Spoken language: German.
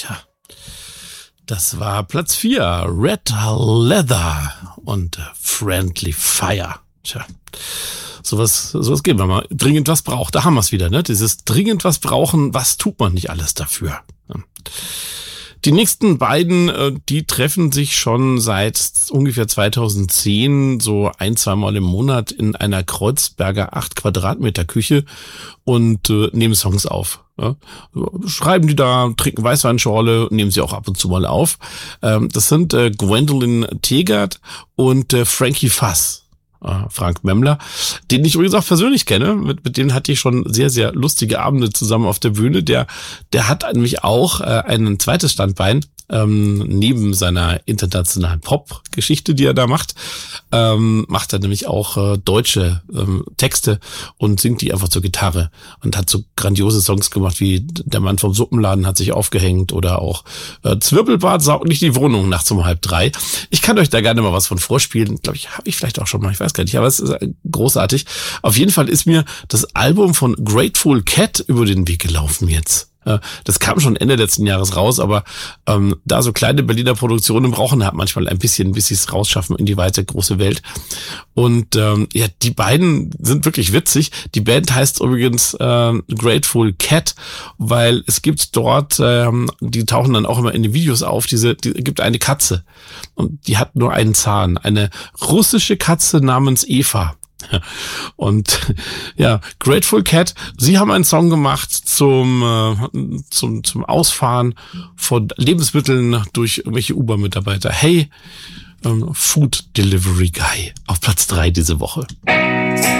Tja, das war Platz 4, Red Leather und Friendly Fire. Tja, sowas geben wir mal. Dringend was braucht, da haben wir es wieder, ne? Dieses dringend was brauchen, was tut man nicht alles dafür? Die nächsten beiden, die treffen sich schon seit ungefähr 2010 so 1-2 Mal im Monat in einer Kreuzberger 8 Quadratmeter Küche und nehmen Songs auf. Ja. Schreiben die da, trinken Weißweinschorle, nehmen sie auch ab und zu mal auf. Das sind Gwendolyn Tegart und Frankie Fass. Frank Memmler, den ich übrigens auch persönlich kenne, mit denen hatte ich schon sehr, sehr lustige Abende zusammen auf der Bühne. Der hat nämlich auch ein zweites Standbein, neben seiner internationalen Pop-Geschichte, die er da macht er nämlich auch deutsche Texte und singt die einfach zur Gitarre und hat so grandiose Songs gemacht wie Der Mann vom Suppenladen hat sich aufgehängt oder auch Zwirbelbart saugt nicht die Wohnung nachts um 2:30. Ich kann euch da gerne mal was von vorspielen. Glaube ich, habe ich vielleicht auch schon mal, ich weiß gar nicht, aber es ist großartig. Auf jeden Fall ist mir das Album von Grateful Cat über den Weg gelaufen jetzt. Das kam schon Ende letzten Jahres raus, aber da so kleine Berliner Produktionen brauchen halt manchmal ein bisschen, bis sie es rausschaffen in die weite große Welt. Und ja, die beiden sind wirklich witzig. Die Band heißt übrigens Grateful Cat, weil es gibt dort, die tauchen dann auch immer in den Videos auf, die gibt eine Katze und die hat nur einen Zahn. Eine russische Katze namens Eva. Und ja, Grateful Cat, sie haben einen Song gemacht zum Ausfahren von Lebensmitteln durch irgendwelche Uber-Mitarbeiter. Hey, Food Delivery Guy auf Platz 3 diese Woche.